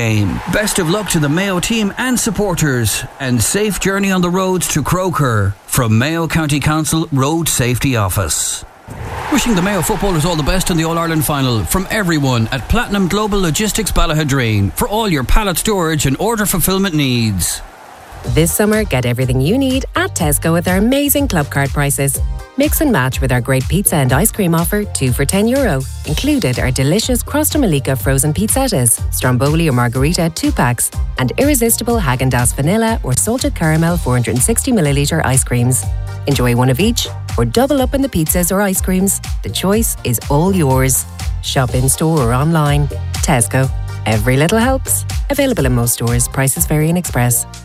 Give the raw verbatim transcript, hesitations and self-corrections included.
game. Best of luck to the Mayo team and supporters, and safe journey on the roads to Croker from Mayo County Council Road Safety Office. Wishing the Mayo footballers all the best in the All-Ireland final from everyone at Platinum Global Logistics Ballahadreen for all your pallet storage and order fulfilment needs. This summer, get everything you need at Tesco with our amazing club card prices. Mix and match with our great pizza and ice cream offer, two for ten euro. Included are delicious Crosta Malika frozen pizzettas, Stromboli or Margarita two packs, and irresistible Häagen-Dazs vanilla or salted caramel four hundred sixty milliliter ice creams. Enjoy one of each or double up in the pizzas or ice creams. The choice is all yours. Shop in store or online. Tesco. Every little helps. Available in most stores. Prices vary in Express.